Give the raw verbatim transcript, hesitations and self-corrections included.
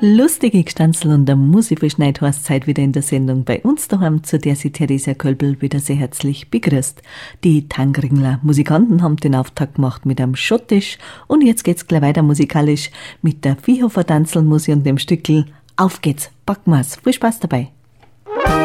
Lustige Gstanzl und der Musiverschneid heißt Zeit wieder in der Sendung bei uns daheim, zu der sie Theresia Kölbel wieder sehr herzlich begrüßt. Die Tangringler Musikanten haben den Auftakt gemacht mit einem Schottisch und jetzt geht's gleich weiter musikalisch mit der Viehhofer Tanzelmusik und dem Stückel Auf geht's, packen wir's. Viel Spaß dabei.